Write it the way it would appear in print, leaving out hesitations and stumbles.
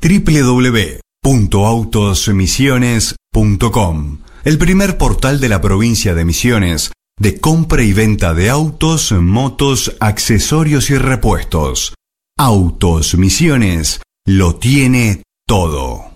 www.autosmisiones.com, el primer portal de la provincia de Misiones de compra y venta de autos, motos, accesorios y repuestos. Autos Misiones lo tiene todo.